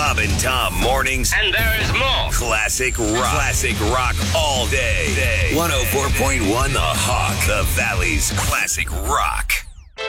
Bob and Tom mornings. And there is more. Classic rock. Classic rock all day. 104.1 The Hawk, the Valley's classic rock.